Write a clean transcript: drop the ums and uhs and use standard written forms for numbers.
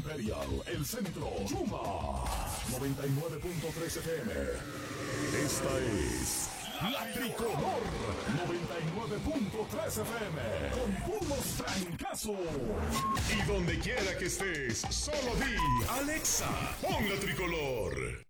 Imperial, El Centro, Yuma, 99.3 FM. Esta es La Tricolor, 99.3 FM, con puros trancazos. Y donde quiera que estés, solo di, Alexa, pon La Tricolor.